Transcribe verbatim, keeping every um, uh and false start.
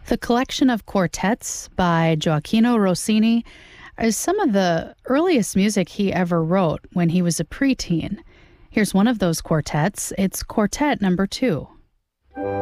The collection of quartets by Gioacchino Rossini is some of the earliest music he ever wrote when he was a preteen. Here's one of those quartets. It's Quartet Number Two.